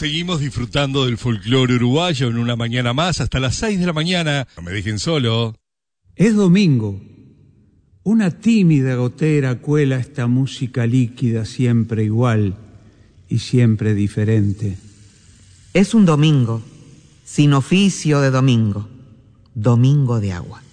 Seguimos disfrutando del folclore uruguayo en una mañana más hasta las 6 de la mañana. No me dejen solo. Es domingo. Una tímida gotera cuela esta música líquida siempre igual y siempre diferente. Es un domingo, sin oficio de domingo, domingo de agua.